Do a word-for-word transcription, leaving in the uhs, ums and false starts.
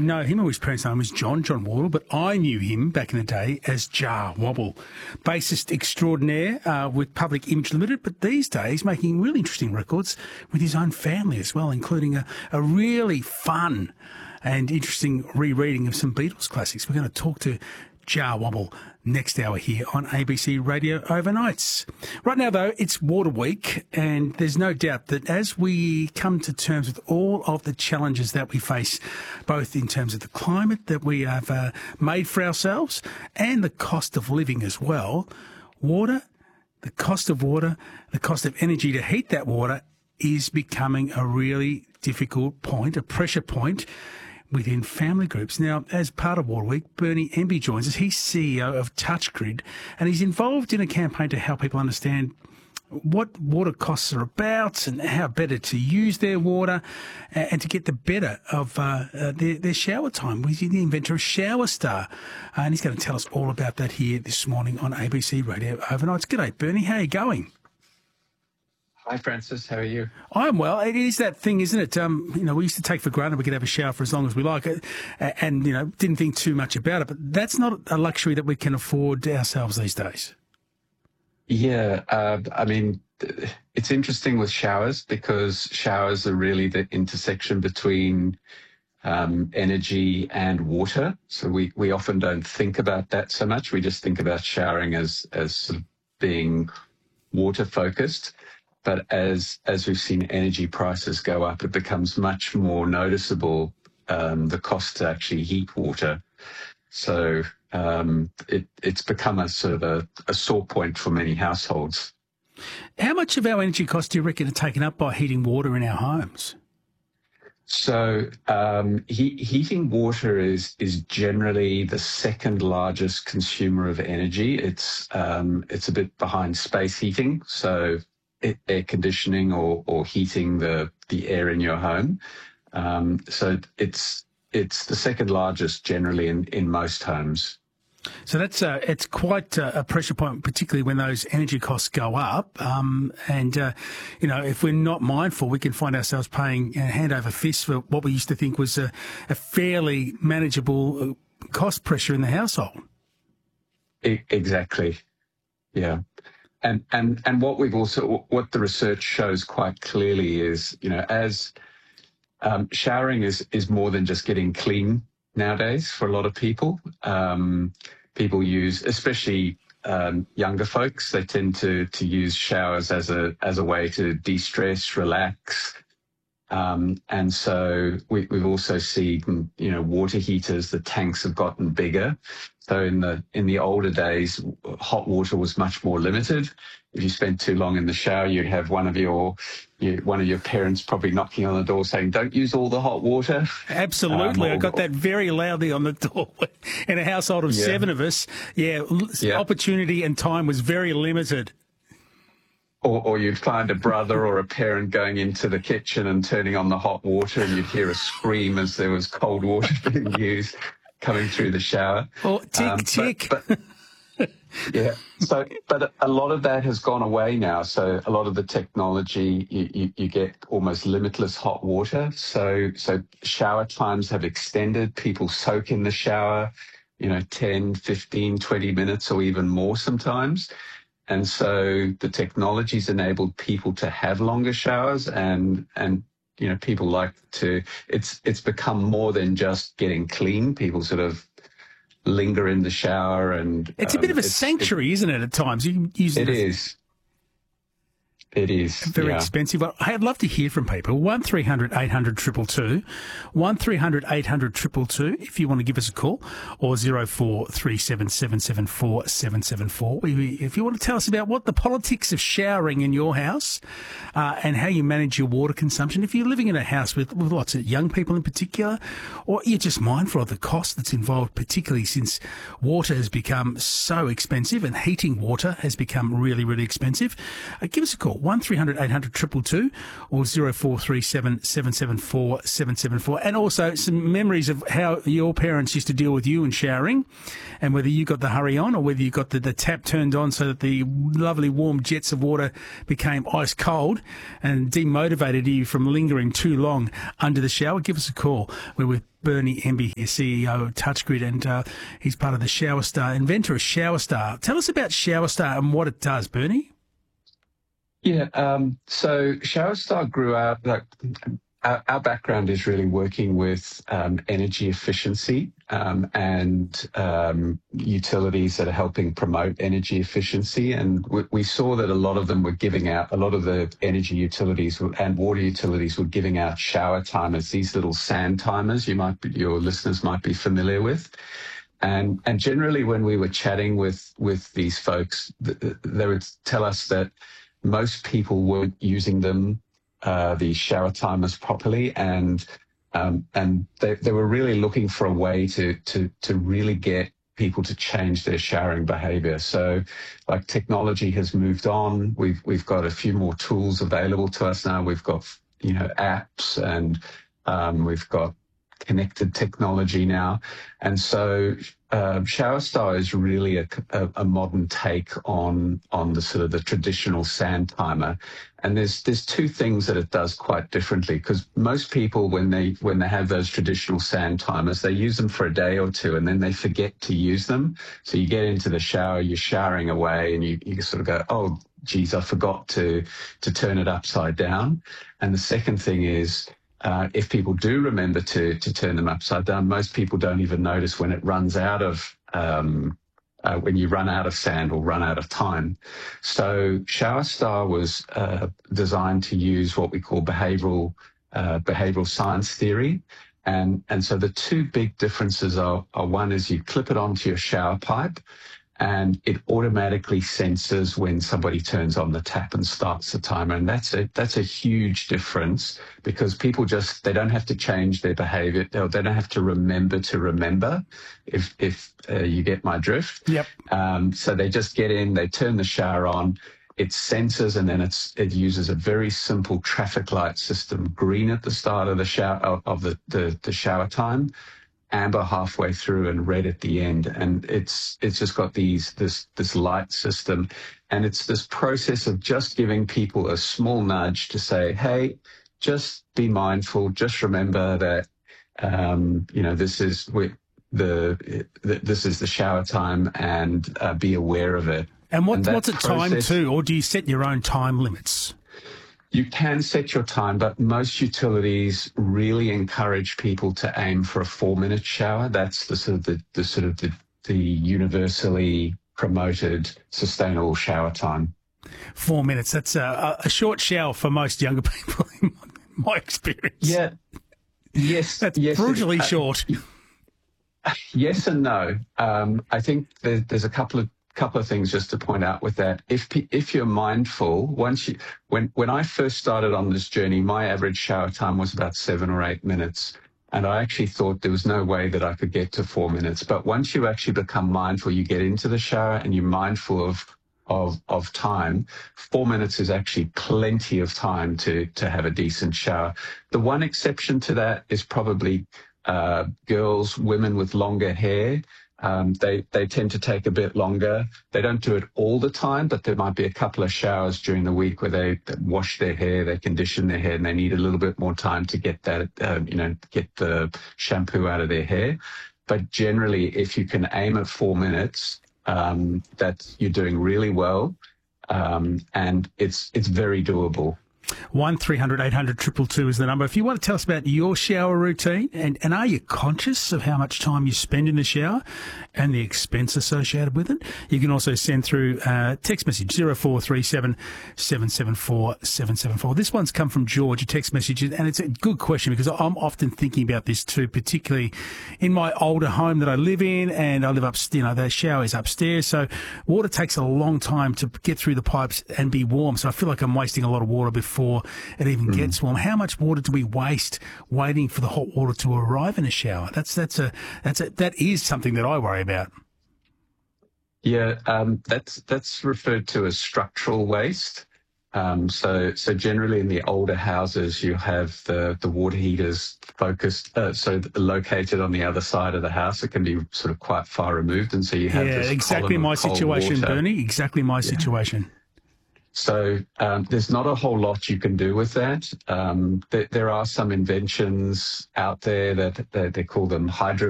know him or his parents' name was John, John Wardle, but I knew him back in the day as Jar Wobble, bassist extraordinaire uh, with Public Image Limited, but these days making really interesting records with his own family as well, including a, a really fun and interesting rereading of some Beatles classics. We're going to talk to Jar Wobble next hour here on A B C Radio Overnights. Right now, though, it's Water Week, and there's no doubt that as we come to terms with all of the challenges that we face, both in terms of the climate that we have uh, made for ourselves and the cost of living as well, water, the cost of water, the cost of energy to heat that water is becoming a really difficult point, a pressure point within family groups. Now, as part of Water Week, Bernie Emby joins us. He's C E O of TouchGrid, and he's involved in a campaign to help people understand what water costs are about and how better to use their water and to get the better of uh, uh, their, their shower time. He's the inventor of Shower Star, uh, and he's going to tell us all about that here this morning on A B C Radio Overnights. G'day, Bernie. How are you going? Hi, Francis. How are you? I'm well. It is that thing, isn't it? Um, you know, we used to take for granted we could have a shower for as long as we like, it, and you know, didn't think too much about it. But that's not a luxury that we can afford ourselves these days. Yeah, uh, I mean, it's interesting with showers because showers are really the intersection between um, energy and water. So we we often don't think about that so much. We just think about showering as as sort of being water focused. But as as we've seen energy prices go up, it becomes much more noticeable, um, the cost to actually heat water. So um, it, it's become a sort of a, a sore point for many households. How much of our energy costs do you reckon are taken up by heating water in our homes? So um, he, heating water is is generally the second largest consumer of energy. It's um, it's a bit behind space heating. So air conditioning or, or heating the, the air in your home. Um, so it's it's the second largest generally in, in most homes. So that's uh, it's quite a pressure point, particularly when those energy costs go up. Um, and, uh, you know, if we're not mindful, we can find ourselves paying you know, hand over fist for what we used to think was a, a fairly manageable cost pressure in the household. E- exactly. Yeah. And, and, and what we've also, what the research shows quite clearly is, you know, as um, showering is, is more than just getting clean nowadays for a lot of people. Um, people use, especially um, younger folks, they tend to, to use showers as a, as a way to de-stress, relax. Um, and so we, we've also seen, you know, water heaters, the tanks have gotten bigger. So in the in the older days, hot water was much more limited. If you spent too long in the shower, you'd have one of your you, one of your parents probably knocking on the door saying, "Don't use all the hot water." Absolutely, um, or, I got that very loudly on the door. In a household of yeah. seven of us, yeah, yeah, opportunity and time was very limited. Or, or you'd find a brother or a parent going into the kitchen and turning on the hot water, and you'd hear a scream as there was cold water being used coming through the shower. Oh, tick, um, tick. But, but, yeah. So, but a lot of that has gone away now. So a lot of the technology, you, you, you get almost limitless hot water. So, so shower times have extended. People soak in the shower, you know, ten, fifteen, twenty minutes or even more sometimes. And so the technology's enabled people to have longer showers and, and, you know, people like to, it's, it's become more than just getting clean. People sort of linger in the shower and. It's um, a bit of a sanctuary, it, isn't it, at times? You use it. It is. It is. Very yeah. expensive. I'd love to hear from people. one three hundred eight hundred two two two. one three hundred eight hundred two two two if you want to give us a call, or zero four three seven seven seven four seven seven four. If you want to tell us about what the politics of showering in your house uh, and how you manage your water consumption. If you're living in a house with, with lots of young people in particular, or you're just mindful of the cost that's involved, particularly since water has become so expensive and heating water has become really, really expensive, uh, give us a call. one three hundred eight hundred two two two or zero four three seven seven seven four seven seven four. And also some memories of how your parents used to deal with you in showering, and whether you got the hurry on or whether you got the, the tap turned on so that the lovely warm jets of water became ice cold and demotivated you from lingering too long under the shower. Give us a call. We're with Bernie Emby here, C E O of TouchGrid, and uh, he's part of the ShowerStar, inventor of ShowerStar. Tell us about ShowerStar and what it does, Bernie. Yeah, um, so ShowerStar grew out, like, our, our background is really working with um, energy efficiency um, and um, utilities that are helping promote energy efficiency. And we, we saw that a lot of them were giving out, a lot of the energy utilities and water utilities were giving out shower timers, these little sand timers you might be, your listeners might be familiar with. And, and generally when we were chatting with, with these folks, th- they would tell us that most people weren't using them, uh, these shower timers properly, and um, and they, they were really looking for a way to to to really get people to change their showering behavior. So, like, technology has moved on. We've we've got a few more tools available to us now. We've got, you know, apps, and um, we've got connected technology now, and so uh, ShowerStar is really a, a, a modern take on on the sort of the traditional sand timer. And there's there's two things that it does quite differently, because most people, when they when they have those traditional sand timers, they use them for a day or two and then they forget to use them. So you get into the shower, you're showering away, and you, you sort of go, oh, geez, I forgot to to turn it upside down. And the second thing is, Uh, if people do remember to to turn them upside down, most people don't even notice when it runs out of, um, uh, when you run out of sand or run out of time. So ShowerStar was uh, designed to use what we call behavioral uh, behavioral science theory. And, and so the two big differences are, are one is you clip it onto your shower pipe, and it automatically senses when somebody turns on the tap and starts the timer. And that's a, that's a huge difference, because people just, they don't have to change their behavior. They don't have to remember to remember, if, if uh, you get my drift. Yep. Um, so they just get in, they turn the shower on, it senses, and then it's, it uses a very simple traffic light system, green at the start of the shower, of the, the, the shower time, amber halfway through, and red at the end. And it's it's just got these this this light system, and it's this process of just giving people a small nudge to say, hey, just be mindful, just remember that um, you know this is we, the, the this is the shower time, and uh, be aware of it. And what and what's it timed to, or do you set your own time limits? You can set your time, but most utilities really encourage people to aim for a four-minute shower. That's the sort of the, the sort of the, the universally promoted sustainable shower time. Four minutes. That's a, a short shower for most younger people, in my experience. Yeah. Yes. That's yes, brutally uh, short. Yes and no. Um, I think there, there's a couple of couple of things just to point out with that. If if you're mindful, once you when when I first started on this journey, my average shower time was about seven or eight minutes, and I actually thought there was no way that I could get to four minutes. But once you actually become mindful, you get into the shower and you're mindful of of of time. Four minutes is actually plenty of time to to have a decent shower. The one exception to that is probably uh, girls, women with longer hair. Um, they, they tend to take a bit longer. They don't do it all the time, but there might be a couple of showers during the week where they, they wash their hair, they condition their hair, and they need a little bit more time to get that, uh, you know, get the shampoo out of their hair. But generally, if you can aim at four minutes, um, that you're doing really well, um, and it's it's very doable. one three hundred eight hundred two two two is the number. If you want to tell us about your shower routine, and, and are you conscious of how much time you spend in the shower and the expense associated with it, you can also send through a text message, zero four three seven seven seven four seven seven four. This one's come from George, a text message, and it's a good question because I'm often thinking about this too, particularly in my older home that I live in, and I live up, you know, the shower is upstairs, so water takes a long time to get through the pipes and be warm, so I feel like I'm wasting a lot of water before before it even mm. gets warm. How much water do we waste waiting for the hot water to arrive in a shower? That's that's a that's a that is something that I worry about. Yeah, um, that's that's referred to as structural waste. Um, so, so generally in the older houses, you have the, the water heaters focused, uh, so located on the other side of the house. It can be sort of quite far removed. And so you have Yeah, this exactly column my of cold situation, water. Bernie. Exactly my Yeah. situation. So um, there's not a whole lot you can do with that. Um, th- there are some inventions out there that, that they call them hydro